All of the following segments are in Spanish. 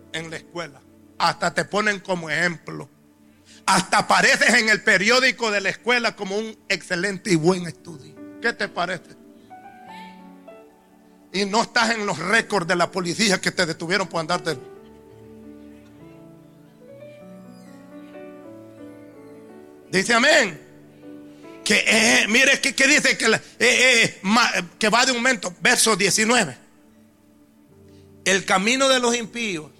en la escuela. Hasta te ponen como ejemplo. Hasta apareces en el periódico de la escuela como un excelente y buen estudio. ¿Qué te parece? Y no estás en los récords de la policía que te detuvieron por andarte. Dice amén. Que mire que dice que va de un momento. Verso 19. El camino de los impíos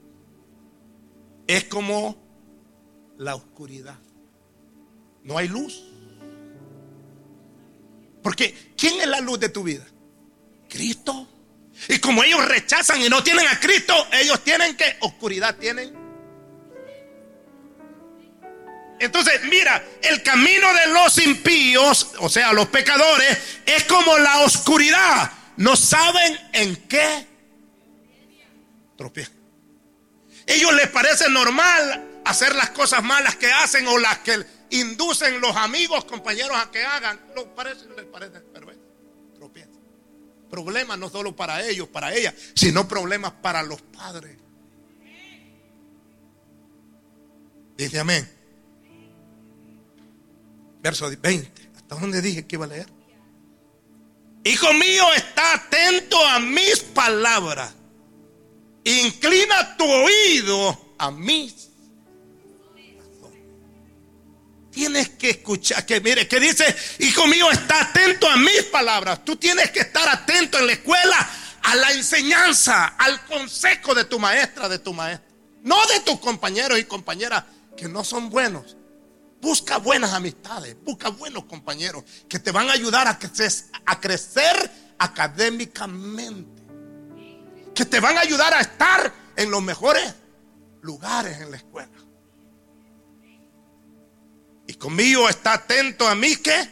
es como la oscuridad. No hay luz. Porque ¿quién es la luz de tu vida? Cristo. Y como ellos rechazan y no tienen a Cristo, ellos tienen ¿qué? Oscuridad tienen. Entonces, mira, el camino de los impíos, o sea, los pecadores, es como la oscuridad. No saben en qué tropiezan. Ellos les parece normal hacer las cosas malas que hacen o las que inducen los amigos, compañeros a que hagan. Les parece perverso. Tropiezan. Problemas no solo para ellos, para ellas, sino problemas para los padres. Dice amén. Verso 20. ¿Hasta dónde dije que iba a leer? Hijo mío, está atento a mis palabras. Inclina tu oído a mis razones. Tienes que escuchar, que mire, que dice, hijo mío, está atento a mis palabras. Tú tienes que estar atento en la escuela a la enseñanza, al consejo de tu maestra, de tu maestro. No de tus compañeros y compañeras que no son buenos. Busca buenas amistades, busca buenos compañeros que te van a ayudar a crecer académicamente, que te van a ayudar a estar en los mejores lugares en la escuela. Y conmigo está atento a mí, ¿qué?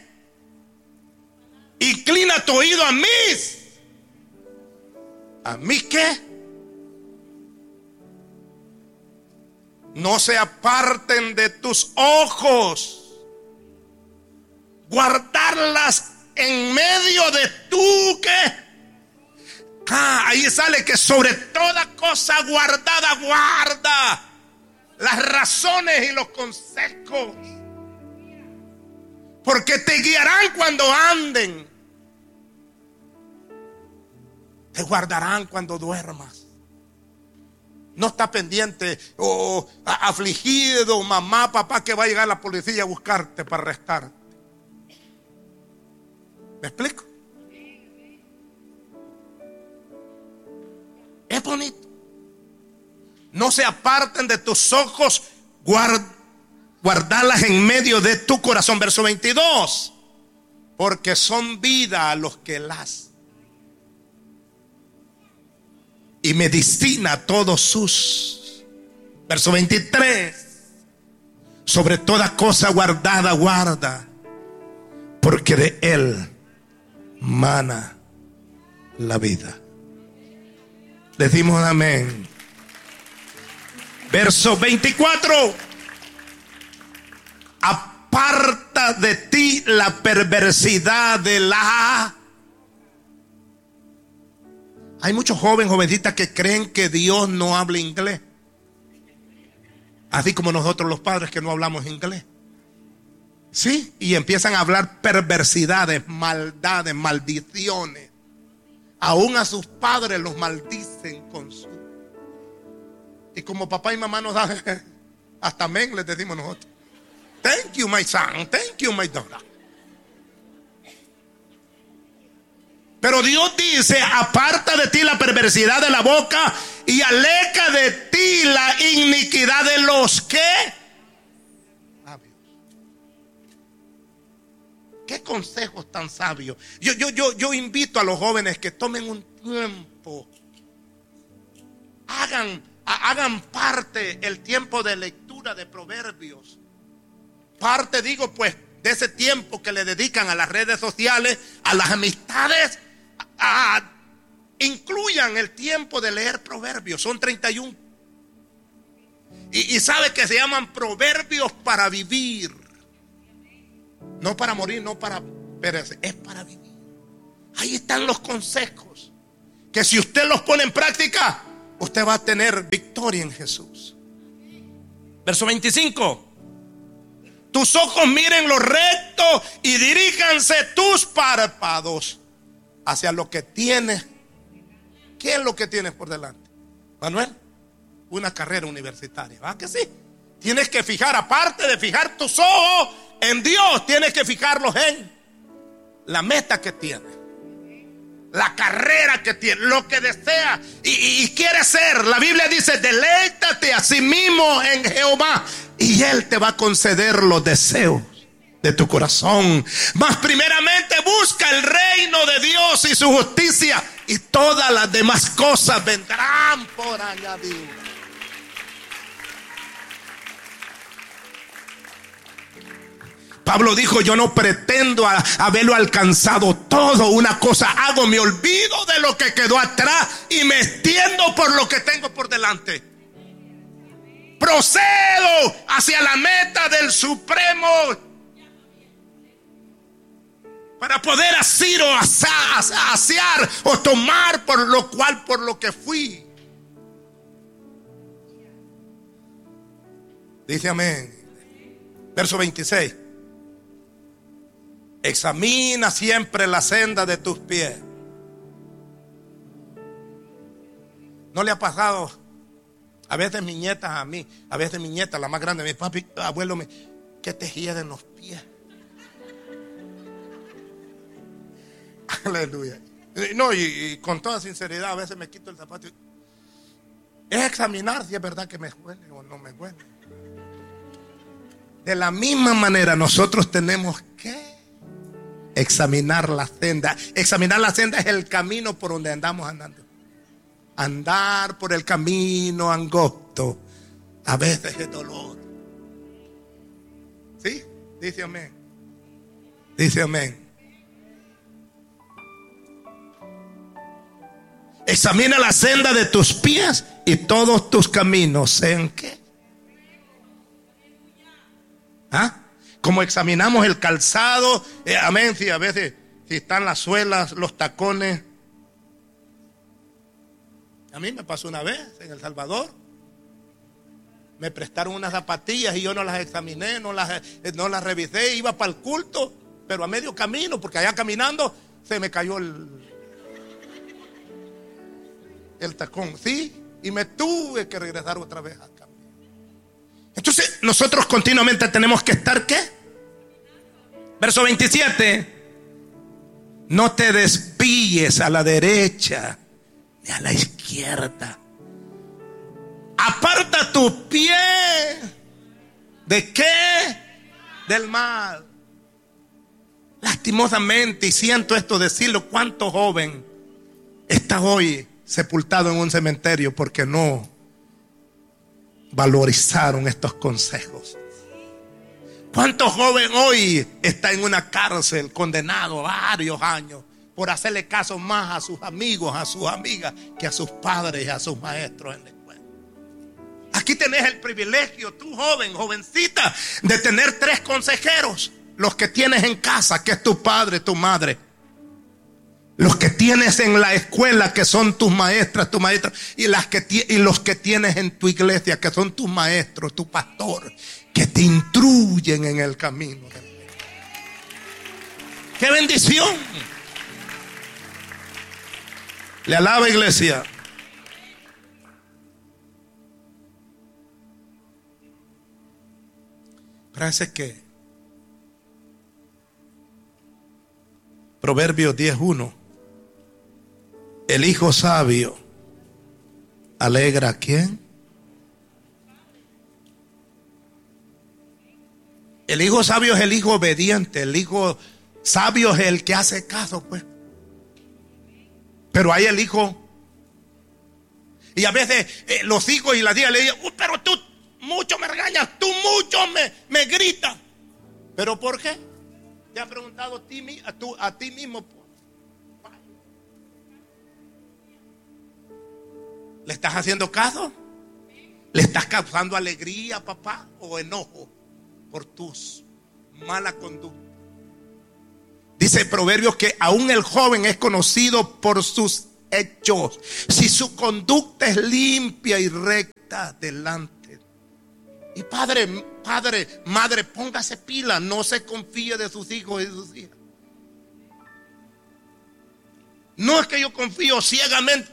Inclina tu oído a mí, ¿qué? No se aparten de tus ojos. Guardarlas en medio de tu ¿qué? Ahí sale que sobre toda cosa guardada, guarda las razones y los consejos. Porque te guiarán cuando anden. Te guardarán cuando duermas. No está pendiente o afligido, mamá, papá, que va a llegar la policía a buscarte para arrestarte. ¿Me explico? Es bonito. No se aparten de tus ojos, guardarlas en medio de tu corazón. Verso 22. Porque son vida a los que las y medicina a todos sus. Verso 23. Sobre toda cosa guardada, guarda, porque de él mana la vida. Decimos amén. Verso 24. Aparta de ti la perversidad de la... Hay muchos jovencitas que creen que Dios no habla inglés. Así como nosotros los padres que no hablamos inglés. Sí, y empiezan a hablar perversidades, maldades, maldiciones. Aún a sus padres los maldicen con su... Y como papá y mamá nos dan, hasta amén les decimos nosotros. Thank you my son, thank you my daughter. Pero Dios dice, aparta de ti la perversidad de la boca y aleja de ti la iniquidad de los que sabios. Qué consejos tan sabios. Yo invito a los jóvenes que tomen un tiempo, hagan parte el tiempo de lectura de Proverbios. Parte, digo, pues, de ese tiempo que le dedican a las redes sociales, a las amistades. Incluyan el tiempo de leer Proverbios. Son 31. Y sabe que se llaman proverbios para vivir. No para morir, no para perecer. Es para vivir. Ahí están los consejos que si usted los pone en práctica, usted va a tener victoria. victoria en Jesús. Verso 25. Tus ojos miren lo recto y diríjanse tus párpados hacia lo que tienes. ¿Qué es lo que tienes por delante, Manuel? Una carrera universitaria, ¿va que sí? Tienes que fijar, aparte de fijar tus ojos en Dios, tienes que fijarlos en la meta que tienes, la carrera que tienes, lo que deseas y quieres ser. La Biblia dice: deleítate a sí mismo en Jehová y Él te va a conceder los deseos de tu corazón. Mas primeramente busca el reino de Dios y su justicia, y todas las demás cosas vendrán por añadidura. Pablo dijo: yo no pretendo haberlo alcanzado todo. Una cosa hago, me olvido de lo que quedó atrás y me extiendo por lo que tengo por delante. Procedo hacia la meta del Supremo, para poder asir o asear o tomar por lo que fui. Dice amén. Verso 26. Examina siempre la senda de tus pies. ¿No le ha pasado? A veces mis nietas a mí, a veces mi nieta, la más grande, mi papi, abuelo, que te hieden los pies. Aleluya. No, y con toda sinceridad, a veces me quito el zapato. Es examinar si es verdad que me huele o no me huele. De la misma manera, nosotros tenemos que examinar la senda. Examinar la senda es el camino por donde andamos andando. Andar por el camino angosto a veces es dolor. ¿Sí? Dice amén. Dice amén. Examina la senda de tus pies y todos tus caminos sean ¿qué? ¿Ah? Como examinamos el calzado, amén, si a veces si están las suelas, los tacones. A mí me pasó una vez en El Salvador. Me prestaron unas zapatillas y yo no las examiné, no las revisé. Iba para el culto, pero a medio camino, porque allá caminando se me cayó el tacón, ¿sí? Y me tuve que regresar otra vez a caminar. Entonces nosotros continuamente tenemos que estar ¿qué? Verso 27. No te desvíes a la derecha ni a la izquierda. Aparta tu pie. ¿De qué? Del mal. Lastimosamente, y siento esto decirlo, ¿cuánto joven está hoy sepultado en un cementerio porque no valorizaron estos consejos? ¿Cuánto joven hoy está en una cárcel condenado a varios años por hacerle caso más a sus amigos, a sus amigas, que a sus padres y a sus maestros en la escuela? Aquí tenés el privilegio, tú joven, jovencita, de tener 3 consejeros. Los que tienes en casa, que es tu padre, tu madre. Los que tienes en la escuela, que son tus maestras, tu maestra. Y los que tienes en tu iglesia, que son tus maestros, tu pastor, que te instruyen en el camino. ¡Qué bendición! Le alaba, iglesia. Parece que Proverbios 10:1. El hijo sabio alegra ¿a quién? El hijo sabio es el hijo obediente. El hijo sabio es el que hace caso, pues. Pero hay el hijo. Y a veces los hijos y las hijas le dicen: pero tú mucho me regañas, tú mucho me gritas. ¿Pero por qué? ¿Te has preguntado a ti mismo? ¿Le estás haciendo caso? ¿Le estás causando alegría, papá, o enojo por tus malas conductas? Dice Proverbios que aún el joven es conocido por sus hechos, si su conducta es limpia y recta delante. Y padre, madre, póngase pila, no se confíe de sus hijos y de sus hijas. No es que yo confío ciegamente.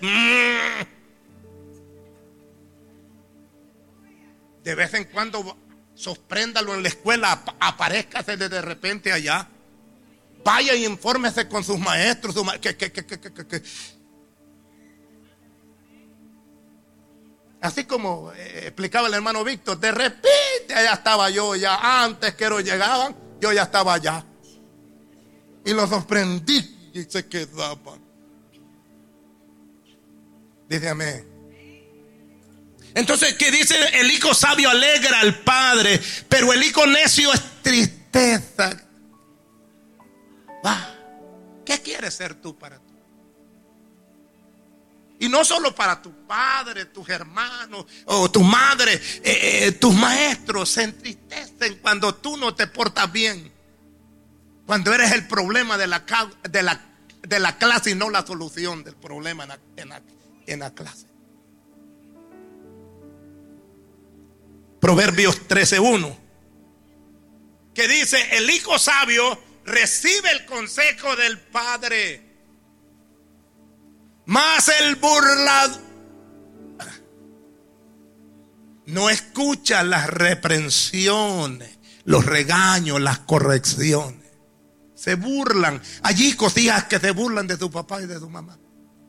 De vez en cuando sorpréndalo en la escuela, aparézcase de repente allá. Vaya y infórmese con sus maestros. Así como explicaba el hermano Víctor, de repente allá estaba yo, ya antes que ellos llegaban, yo ya estaba allá. Y los sorprendí y se quedaban. Dice amén. Entonces, ¿qué dice? El hijo sabio alegra al padre, pero el hijo necio es tristeza. ¿Qué quieres ser tú para tú? Y no solo para tu padre, tus hermanos o tu madre, tus maestros se entristecen cuando tú no te portas bien, cuando eres el problema de la clase y no la solución del problema en la clase. Proverbios 13:1, que dice: el hijo sabio recibe el consejo del padre, mas el burlador no escucha las reprensiones, los regaños, las correcciones. Se burlan. Hay hijos, hijas que se burlan de su papá y de su mamá.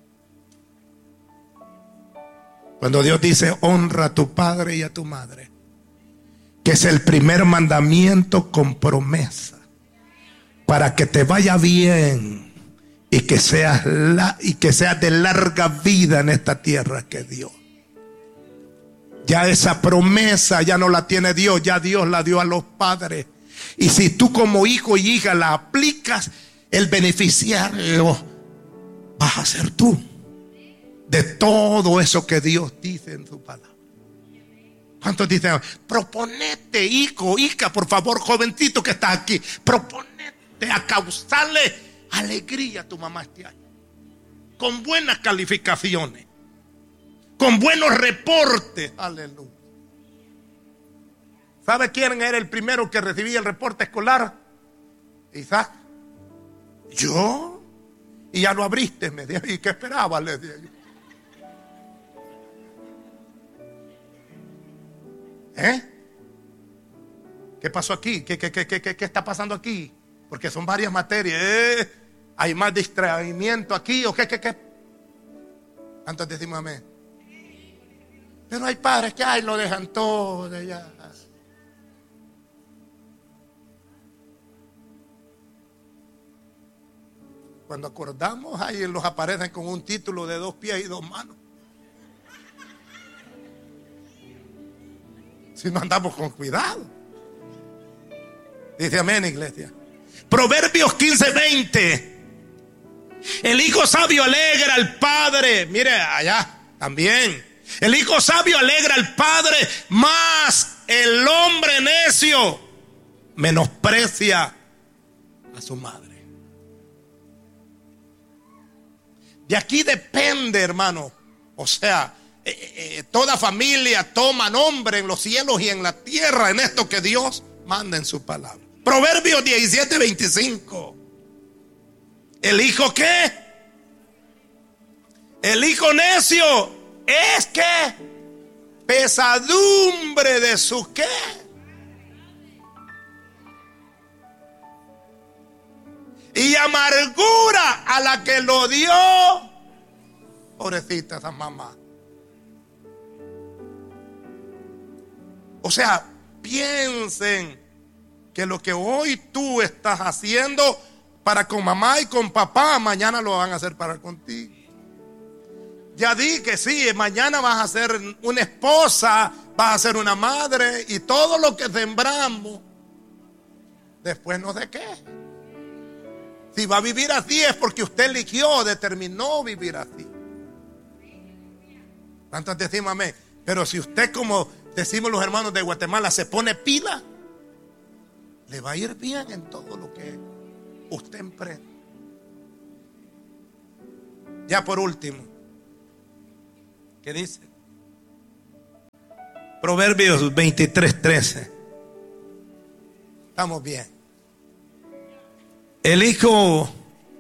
Cuando Dios dice: honra a tu padre y a tu madre, que es el primer mandamiento con promesa, para que te vaya bien y que seas de larga vida en esta tierra que Dios. Ya esa promesa ya no la tiene Dios, ya Dios la dio a los padres. Y si tú como hijo y hija la aplicas, el beneficiario vas a ser tú de todo eso que Dios dice en su palabra. ¿Cuántos dicen? Proponete, hijo, hija, por favor, jovencito que está aquí, proponete a causarle alegría a tu mamá este año, con buenas calificaciones, con buenos reportes. Aleluya. ¿Sabe quién era el primero que recibía el reporte escolar? Isaac. ¿Yo? Y ya lo abriste, me dijo. ¿Y qué esperaba? Le dije yo. ¿Qué pasó aquí? ¿Qué está pasando aquí? Porque son varias materias. ¿Hay más distraimiento aquí o qué? ¿Cuántos decimos amén? Pero hay padres que lo dejan todo de allá. Cuando acordamos, ahí los aparecen con un título de 2 pies y 2 manos. Si no andamos con cuidado. Dice amén, iglesia. Proverbios 15:20. El hijo sabio alegra al padre. Mire, allá también. El hijo sabio alegra al padre, mas el hombre necio menosprecia a su madre. De aquí depende, hermano. O sea, toda familia toma nombre en los cielos y en la tierra en esto que Dios manda en su palabra. Proverbios 17:25. ¿El hijo qué? El hijo necio es que pesadumbre de su qué. Y amargura a la que lo dio. Pobrecita esa mamá. O sea, piensen que lo que hoy tú estás haciendo para con mamá y con papá, mañana lo van a hacer para contigo. Ya di que sí, mañana vas a ser una esposa, vas a ser una madre, y todo lo que sembramos, después no sé qué. Si va a vivir así es porque usted eligió, determinó vivir así. ¿Cuántos decimos amén? Pero si usted, como decimos los hermanos de Guatemala, se pone pila, le va a ir bien en todo lo que usted emprende. Ya por último, ¿qué dice? Proverbios 23:13. Estamos bien. El hijo,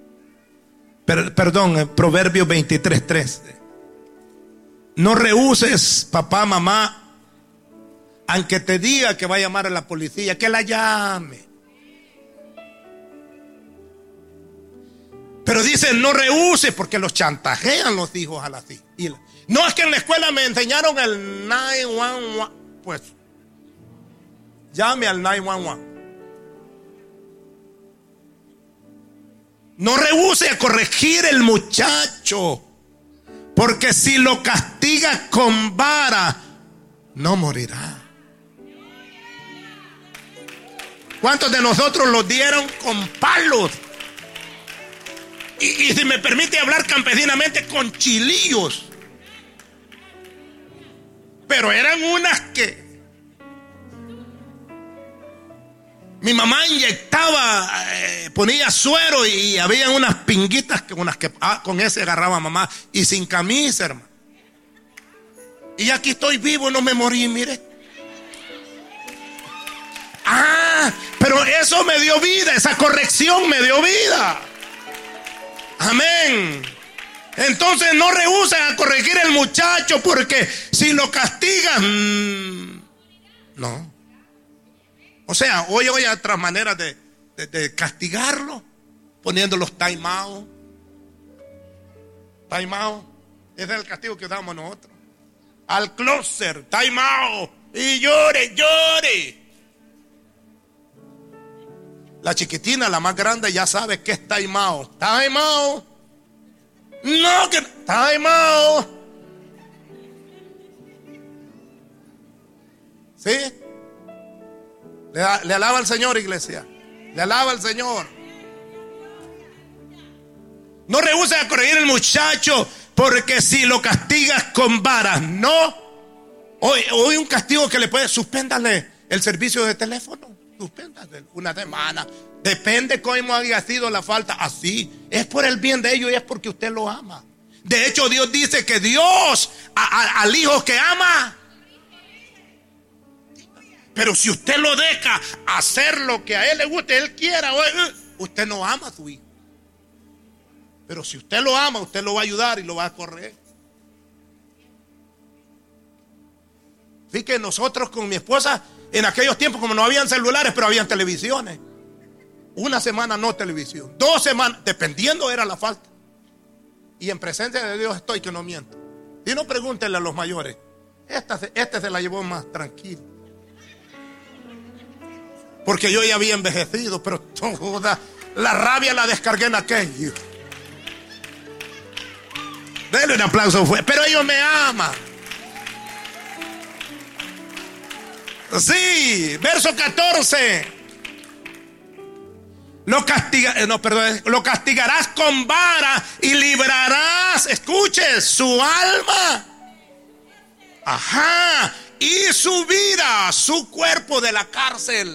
Proverbios 23:13. No rehuses, papá, mamá, aunque te diga que va a llamar a la policía, que la llame. Pero dice, no rehuses, porque los chantajean los hijos a las hijas. No, es que en la escuela me enseñaron el 911. Pues, llame al 911. No rehúse a corregir el muchacho, porque si lo castiga con vara, no morirá. ¿Cuántos de nosotros los dieron con palos? Y si me permite hablar campesinamente, con chilillos. Pero eran unas que mi mamá inyectaba, ponía suero y había unas pinguitas con ese agarraba mamá, y sin camisa, hermano. Y aquí estoy vivo, no me morí, mire. Pero eso me dio vida, esa corrección me dio vida. Amén. Entonces no rehúsen a corregir el muchacho, porque si lo castigan, no. O sea, hoy hay otras maneras de castigarlo, poniendo los time out. Time out. Ese es el castigo que damos nosotros. Al closer, time out. Y llore, llore. La chiquitina, la más grande, ya sabe que es time out. Time out. No, que time out. ¿Sí? Le alaba al Señor, iglesia. Le alaba al Señor. No rehúses a corregir el muchacho, porque si lo castigas con varas, no. Hoy un castigo que le puede, suspéndale el servicio de teléfono. Suspéndale una semana. Depende cómo haya sido la falta. Así es por el bien de ellos y es porque usted lo ama. De hecho, Dios dice que Dios al hijo que ama. Pero si usted lo deja hacer lo que a él le guste, él quiera, usted no ama a su hijo. Pero si usted lo ama, usted lo va a ayudar y lo va a correr. Así que nosotros con mi esposa, en aquellos tiempos, como no habían celulares, pero habían televisiones. Una semana no televisión, 2 semanas, dependiendo era la falta. Y en presencia de Dios estoy que no miento. Si no, pregúntenle a los mayores. Este se la llevó más tranquilo. Porque yo ya había envejecido, pero toda la rabia la descargué en aquello. Denle un aplauso. Pero ellos me aman. Sí, verso 14. Lo castigarás con vara y librarás, escuche, su alma. Ajá. Y su vida, su cuerpo de la cárcel.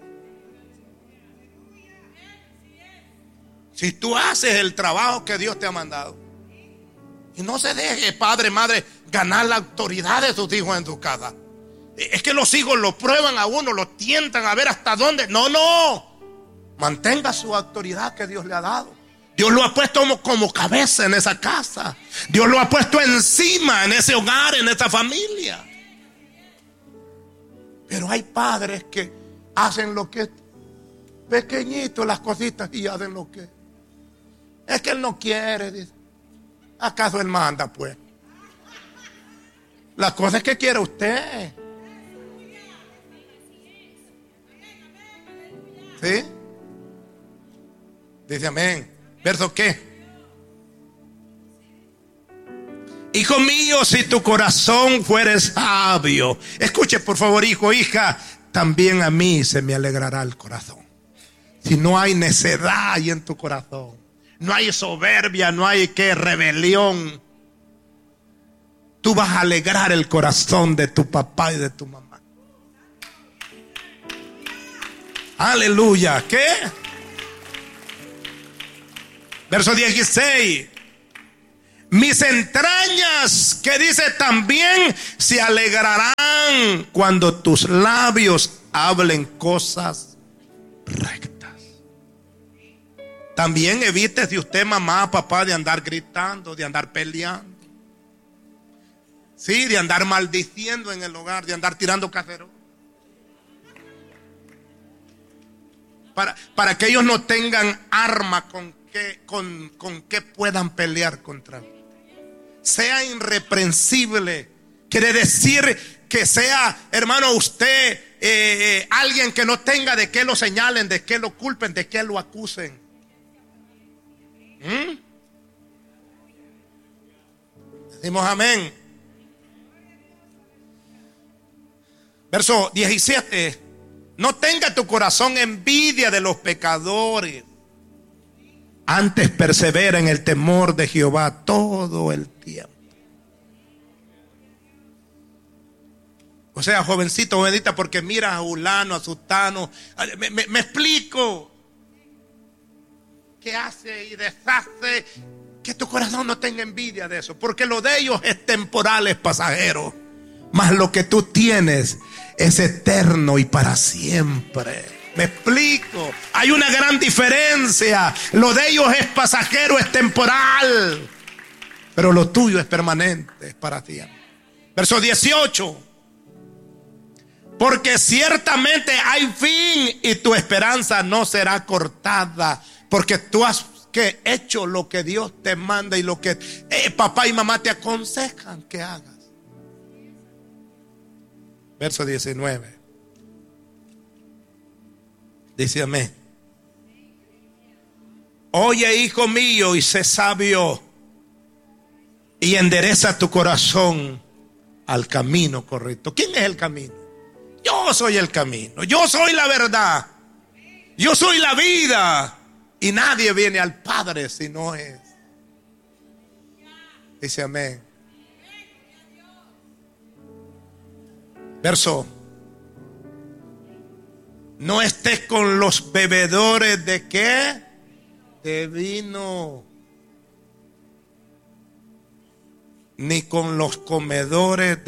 Si tú haces el trabajo que Dios te ha mandado. Y no se deje, padre, madre, ganar la autoridad de sus hijos en su casa. Es que los hijos lo prueban a uno, lo tientan a ver hasta dónde. No. Mantenga su autoridad que Dios le ha dado. Dios lo ha puesto como cabeza en esa casa. Dios lo ha puesto encima en ese hogar, en esa familia. Pero hay padres que hacen lo que es pequeñito, las cositas, y hacen lo que es que él no quiere, dice. ¿Acaso él manda, pues? La cosa es que quiere usted. ¿Sí? Dice amén. ¿Verso qué? Hijo mío, si tu corazón fuere sabio. Escuche, por favor, hijo, hija, también a mí se me alegrará el corazón. Si no hay necedad ahí en tu corazón, no hay soberbia, no hay rebelión, tú vas a alegrar el corazón de tu papá y de tu mamá. Aleluya. ¿Qué? Verso 16. Mis entrañas, que dice también, se alegrarán cuando tus labios hablen cosas rectas. También evite de usted, mamá, papá, de andar gritando, de andar peleando. Sí, de andar maldiciendo en el hogar, de andar tirando cacerolas. Para que ellos no tengan arma con que puedan pelear contra mí. Sea irreprensible. Quiere decir que sea, hermano, usted alguien que no tenga de qué lo señalen, de qué lo culpen, de qué lo acusen. Decimos amén. Verso 17. No tenga tu corazón envidia de los pecadores, antes persevera en el temor de Jehová todo el tiempo. O sea, jovencito, jovencita, porque mira a fulano, a sutano, me explico, que hace y deshace, que tu corazón no tenga envidia de eso, porque lo de ellos es temporal, es pasajero, mas lo que tú tienes es eterno y para siempre. Me explico, hay una gran diferencia. Lo de ellos es pasajero, es temporal, pero lo tuyo es permanente, es para siempre. Verso 18. Porque ciertamente hay fin y tu esperanza no será cortada, porque tú has hecho lo que Dios te manda y lo que papá y mamá te aconsejan que hagas. Verso 19. Dice amén. Oye, hijo mío, y sé sabio, y endereza tu corazón al camino correcto. ¿Quién es el camino? Yo soy el camino, yo soy la verdad, yo soy la vida, y nadie viene al Padre si no es. Dice amén. Verso. No estés con los bebedores de ¿qué? De vino, ni con los comedores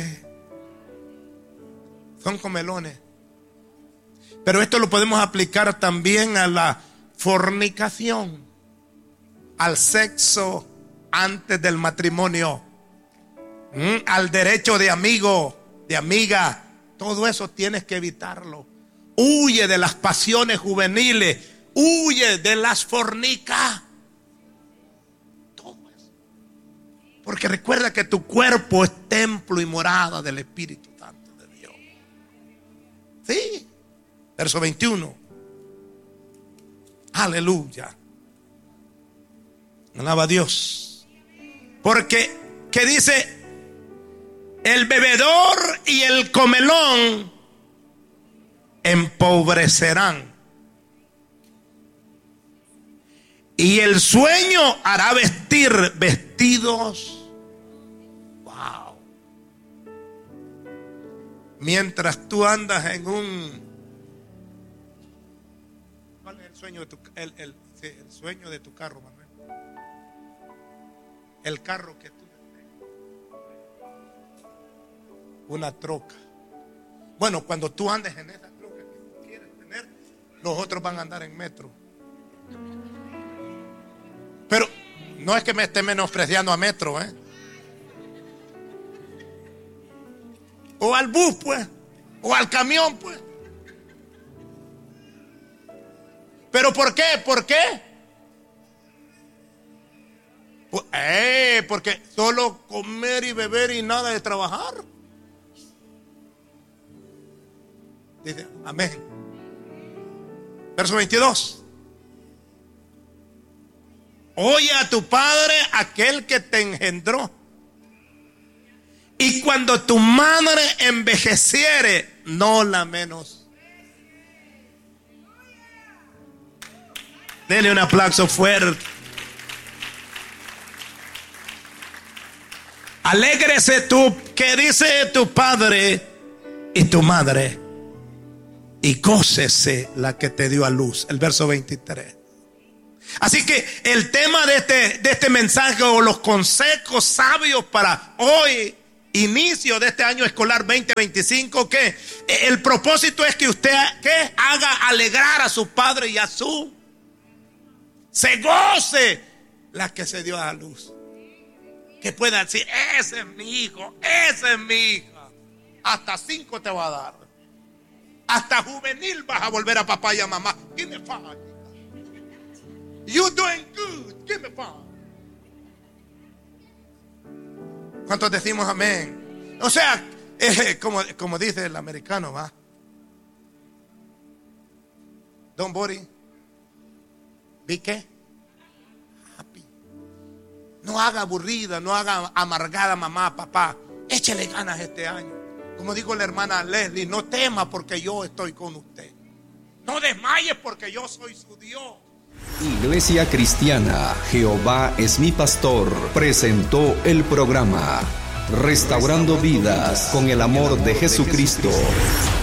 son comelones. Pero esto lo podemos aplicar también a la fornicación, al sexo antes del matrimonio, al derecho de amigo, de amiga. Todo eso tienes que evitarlo. Huye de las pasiones juveniles, huye de las fornicas. Todo eso. Porque recuerda que tu cuerpo es templo y morada del Espíritu Santo de Dios. Sí. Verso 21. Aleluya. Alaba a Dios. Porque, ¿qué dice? El bebedor y el comelón empobrecerán, y el sueño hará vestir vestidos. Wow. Mientras tú andas en un, ¿cuál es el sueño de el sueño de tu carro, Manuel? El carro que tú tienes, una troca. Bueno, cuando tú andes en esa troca que tú quieres tener, los otros van a andar en metro. Pero no es que me esté menospreciando a metro, o al bus, pues, o al camión, pues. ¿Pero por qué? ¿Por qué? Porque solo comer y beber y nada de trabajar. Dice, amén. Verso 22. Oye a tu padre, aquel que te engendró. Y cuando tu madre envejeciere, no la menos. Dele un aplauso fuerte. Alégrese tú, que dice tu padre y tu madre, y gócese la que te dio a luz. El verso 23. Así que el tema de este mensaje, o los consejos sabios para hoy, inicio de este año escolar 2025, que el propósito es que usted haga alegrar a su padre y a se goce la que se dio a luz. Que pueda decir, ese es mi hijo, esa es mi hija. Hasta 5 te va a dar. Hasta juvenil vas a volver a papá y a mamá. Give me 5. You doing good. Give me 5. ¿Cuántos decimos amén? O sea, como dice el americano, ¿va? Don't worry. Be qué? Happy. No haga aburrida, no haga amargada mamá, papá. Échele ganas este año. Como dijo la hermana Leslie, no tema porque yo estoy con usted. No desmayes porque yo soy su Dios. Iglesia Cristiana Jehová es mi pastor presentó el programa Restaurando Vidas con el amor de Jesucristo.